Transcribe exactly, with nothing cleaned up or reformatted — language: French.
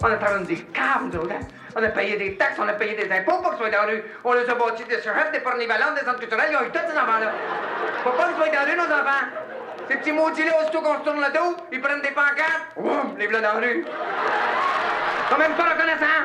On a travaillé des caves, nous autres, hein? On a payé des taxes, on a payé des impôts pour qu'ils soient dans la rue. On les a bâtis des chefs, des pornivalantes, des centres culturels, ils ont eu tous ces enfants-là. Faut pas qu'ils soient dans la rue, nos enfants. Ces petits maudits-là, aussitôt qu'on se tourne le dos, ils prennent des pancartes, oum, les voilà dans la rue. Ils sont même pas reconnaissants.